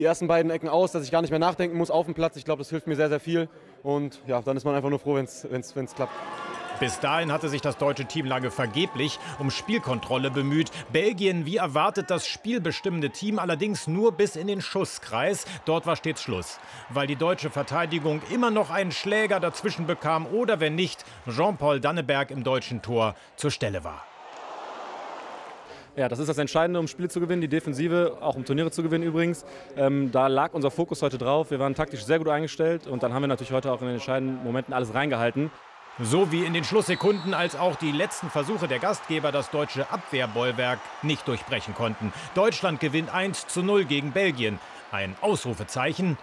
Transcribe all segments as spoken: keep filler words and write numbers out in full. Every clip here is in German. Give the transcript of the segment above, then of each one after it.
die ersten beiden Ecken aus, dass ich gar nicht mehr nachdenken muss auf dem Platz. Ich glaube, das hilft mir sehr, sehr viel. Und ja, dann ist man einfach nur froh, wenn es klappt. Bis dahin hatte sich das deutsche Team lange vergeblich um Spielkontrolle bemüht. Belgien, wie erwartet, das spielbestimmende Team, allerdings nur bis in den Schusskreis. Dort war stets Schluss, weil die deutsche Verteidigung immer noch einen Schläger dazwischen bekam oder, wenn nicht, Jean-Paul Danneberg im deutschen Tor zur Stelle war. Ja, das ist das Entscheidende, um Spiele zu gewinnen, die Defensive, auch um Turniere zu gewinnen übrigens. Ähm, da lag unser Fokus heute drauf. Wir waren taktisch sehr gut eingestellt und dann haben wir natürlich heute auch in den entscheidenden Momenten alles reingehalten. So wie in den Schlusssekunden, als auch die letzten Versuche der Gastgeber das deutsche Abwehrbollwerk nicht durchbrechen konnten. Deutschland gewinnt eins zu null gegen Belgien. Ein Ausrufezeichen.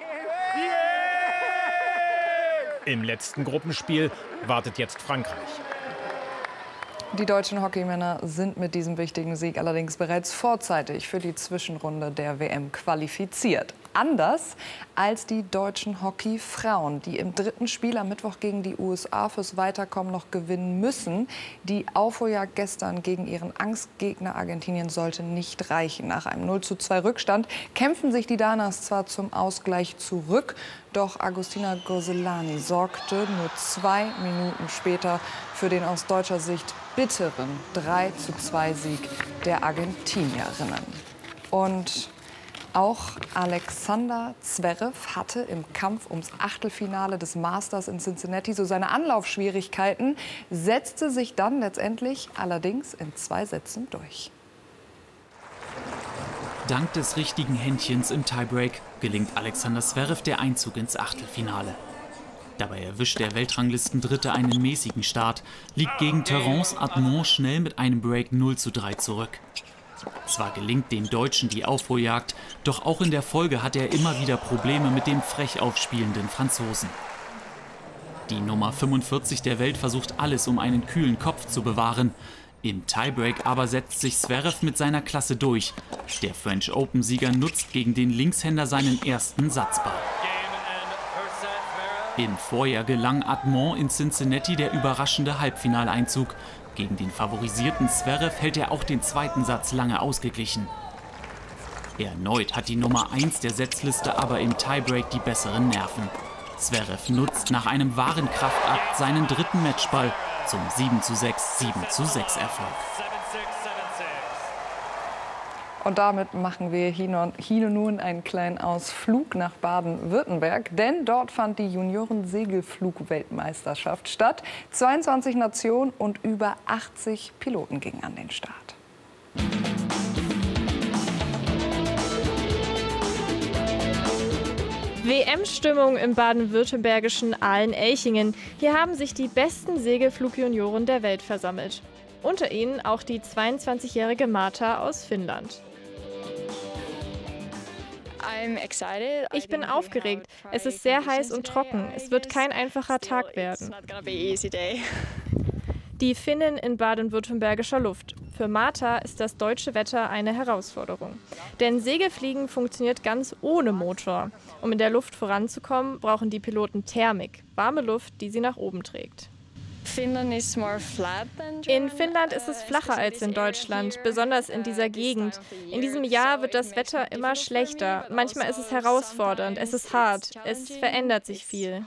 Im letzten Gruppenspiel wartet jetzt Frankreich. Die deutschen Hockeymänner sind mit diesem wichtigen Sieg allerdings bereits vorzeitig für die Zwischenrunde der W M qualifiziert. Anders als die deutschen Hockeyfrauen, die im dritten Spiel am Mittwoch gegen die U S A fürs Weiterkommen noch gewinnen müssen. Die Aufholjagd gestern gegen ihren Angstgegner Argentinien sollte nicht reichen. Nach einem null zu zwei Rückstand kämpfen sich die Danas zwar zum Ausgleich zurück, doch Agustina Gorzelani sorgte nur zwei Minuten später für den aus deutscher Sicht bitteren drei zu zwei Sieg der Argentinierinnen. Und auch Alexander Zverev hatte im Kampf ums Achtelfinale des Masters in Cincinnati so seine Anlaufschwierigkeiten, setzte sich dann letztendlich allerdings in zwei Sätzen durch. Dank des richtigen Händchens im Tiebreak gelingt Alexander Zverev der Einzug ins Achtelfinale. Dabei erwischt der Weltranglistendritte einen mäßigen Start, liegt gegen Terence Atmond schnell mit einem Break null zu drei zurück. Zwar gelingt dem Deutschen die Aufholjagd, doch auch in der Folge hat er immer wieder Probleme mit dem frech aufspielenden Franzosen. Die Nummer fünfundvierzig der Welt versucht alles, um einen kühlen Kopf zu bewahren. Im Tiebreak aber setzt sich Zverev mit seiner Klasse durch. Der French Open-Sieger nutzt gegen den Linkshänder seinen ersten Satzball. Im Vorjahr gelang Atmond in Cincinnati der überraschende Halbfinaleinzug. Gegen den favorisierten Zverev hält er auch den zweiten Satz lange ausgeglichen. Erneut hat die Nummer eins der Setzliste aber im Tiebreak die besseren Nerven. Zverev nutzt nach einem wahren Kraftakt seinen dritten Matchball zum sieben zu sechs, sieben zu sechs Erfolg. Und damit machen wir hier und nun einen kleinen Ausflug nach Baden-Württemberg. Denn dort fand die Junioren-Segelflug-Weltmeisterschaft statt. zweiundzwanzig Nationen und über achtzig Piloten gingen an den Start. W M-Stimmung im baden-württembergischen Ahlen-Elchingen. Hier haben sich die besten Segelflugjunioren der Welt versammelt. Unter ihnen auch die zweiundzwanzigjährige Marta aus Finnland. Ich bin aufgeregt. Es ist sehr heiß und trocken. Es wird kein einfacher Tag werden. Die Finnin in baden-württembergischer Luft. Für Marta ist das deutsche Wetter eine Herausforderung. Denn Segelfliegen funktioniert ganz ohne Motor. Um in der Luft voranzukommen, brauchen die Piloten Thermik, warme Luft, die sie nach oben trägt. In Finnland ist es flacher als in Deutschland, besonders in dieser Gegend. In diesem Jahr wird das Wetter immer schlechter. Manchmal ist es herausfordernd, es ist hart, es verändert sich viel.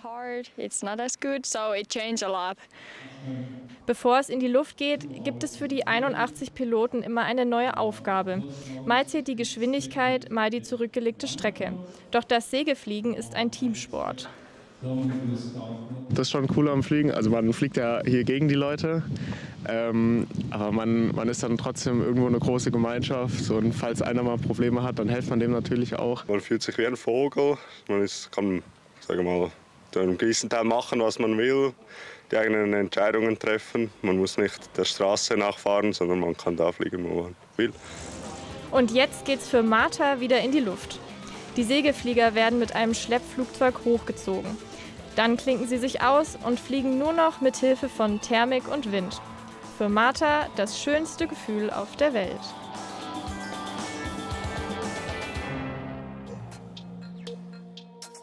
Bevor es in die Luft geht, gibt es für die einundachtzig Piloten immer eine neue Aufgabe. Mal zählt die Geschwindigkeit, mal die zurückgelegte Strecke. Doch das Segelfliegen ist ein Teamsport. Das ist schon cool am Fliegen. Also man fliegt ja hier gegen die Leute, ähm, aber man, man ist dann trotzdem irgendwo eine große Gemeinschaft. Und falls einer mal Probleme hat, dann hilft man dem natürlich auch. Man fühlt sich wie ein Vogel. Man ist, kann, sagen wir mal, zu einem gewissen Teil machen, was man will, die eigenen Entscheidungen treffen. Man muss nicht der Straße nachfahren, sondern man kann da fliegen, wo man will. Und jetzt geht's für Marta wieder in die Luft. Die Segelflieger werden mit einem Schleppflugzeug hochgezogen. Dann klinken sie sich aus und fliegen nur noch mit Hilfe von Thermik und Wind. Für Marta das schönste Gefühl auf der Welt.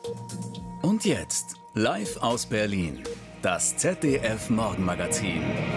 Und jetzt, live aus Berlin, das Z D F Morgenmagazin.